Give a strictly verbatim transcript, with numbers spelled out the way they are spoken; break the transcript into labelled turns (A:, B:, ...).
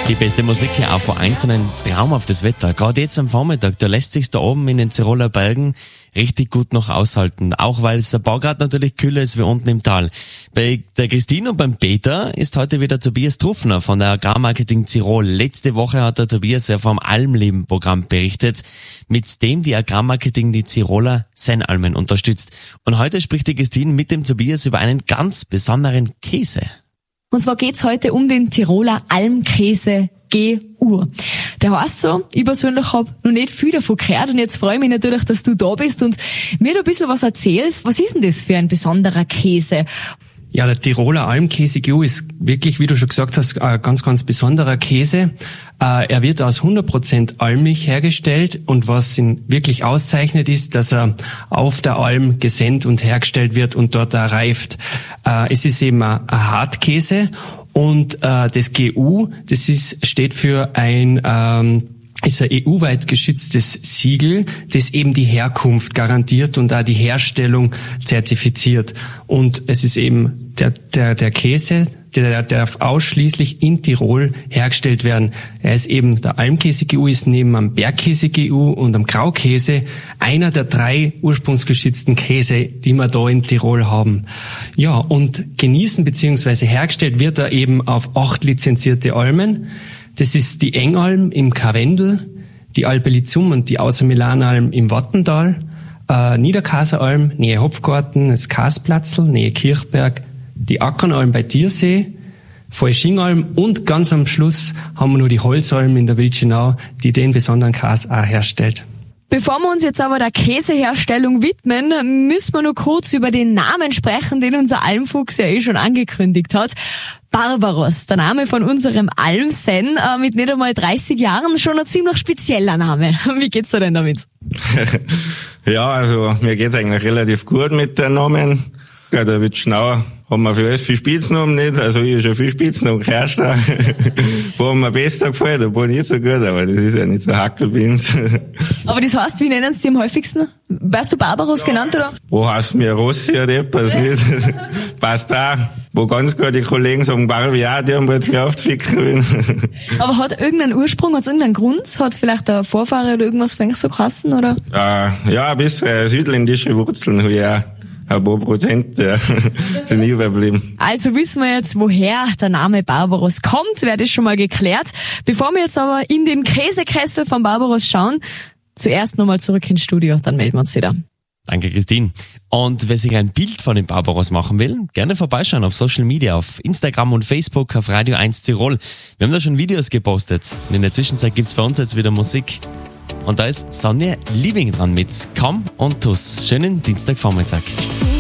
A: Die beste Musik hier auch vor eins und ein traumhaftes Wetter. Gerade jetzt am Vormittag, da lässt sich's da oben in den Tiroler Bergen richtig gut noch aushalten. Auch weil es ein paar Grad natürlich kühler ist wie unten im Tal. Bei der Christine und beim Peter ist heute wieder Tobias Truffner von der Agrarmarketing Tirol. Letzte Woche hat der Tobias ja vom Almleben-Programm berichtet, mit dem die Agrarmarketing die Tiroler Sennalmen unterstützt. Und heute spricht die Christine mit dem Tobias über einen ganz besonderen Käse.
B: Und zwar geht's heute um den Tiroler Almkäse G U. Der heißt so, ich persönlich habe noch nicht viel davon gehört und jetzt freue ich mich natürlich, dass du da bist und mir da ein bisschen was erzählst. Was ist denn das für ein besonderer Käse?
C: Ja, der Tiroler Almkäse G U ist wirklich, wie du schon gesagt hast, ein ganz, ganz besonderer Käse. Er wird aus hundert Prozent Almmilch hergestellt und was ihn wirklich auszeichnet ist, dass er auf der Alm gesennt und hergestellt wird und dort auch reift. Es ist eben ein Hartkäse und das G U, das ist, steht für ein ähm, ist ein E U-weit geschütztes Siegel, das eben die Herkunft garantiert und auch die Herstellung zertifiziert. Und es ist eben der, der, der Käse, der darf ausschließlich in Tirol hergestellt werden. Er ist eben, der Almkäse-G U ist neben am Bergkäse-G U und am Graukäse einer der drei ursprungsgeschützten Käse, die wir da in Tirol haben. Ja, und genießen bzw. hergestellt wird er eben auf acht lizenzierte Almen. Das ist die Engalm im Karwendel, die Alpelizum und die Außermilanalm im Wattental, äh, Niederkaseralm, Nähe Hopfgarten, das Kasplatzl, Nähe Kirchberg, die Ackernalm bei Tiersee, Falschingalm und ganz am Schluss haben wir noch die Holzalm in der Wildschenau, die den besonderen Kas auch herstellt.
B: Bevor wir uns jetzt aber der Käseherstellung widmen, müssen wir noch kurz über den Namen sprechen, den unser Almfuchs ja eh schon angekündigt hat. Barbaros, der Name von unserem Almsenn, äh, mit nicht einmal dreißig Jahren, schon ein ziemlich spezieller Name. Wie geht's dir denn damit?
D: Ja, also mir geht's eigentlich relativ gut mit den Namen. Ja, der Wildschenau haben wir für alles viel Spitznamen nicht, also ich habe schon viel Spitznamen gehört. Wo haben mir besser gefallen, da war nicht so gut, aber das ist ja nicht so Hackelbins.
B: Aber das heißt, wie nennen sie die am häufigsten? Weißt du Barbaros ja. genannt, oder?
D: Wo heißt mir Rossi oder etwas nicht? Passt auch. Wo ganz gut die Kollegen sagen, Barbie auch, die haben jetzt mehr aufzuficken.
B: Aber hat irgendeinen Ursprung, hat es irgendeinen Grund? Hat vielleicht der Vorfahre oder irgendwas fängt so geheißen, oder?
D: Äh, ja, ein bisschen südländische Wurzeln habe ich auch. Ein paar Prozent, ja, sind überblieben.
B: Also wissen wir jetzt, woher der Name Barbaros kommt, wäre das schon mal geklärt. Bevor wir jetzt aber in den Käsekessel von Barbaros schauen, zuerst nochmal zurück ins Studio, dann melden wir uns wieder.
A: Danke, Christine. Und wer sich ein Bild von dem Barbaros machen will, gerne vorbeischauen auf Social Media, auf Instagram und Facebook, auf Radio eins Tirol. Wir haben da schon Videos gepostet. Und in der Zwischenzeit gibt's bei uns jetzt wieder Musik. Und da ist Sonja Liebing dran mit Komm und Tuss. Schönen Dienstagvormittag.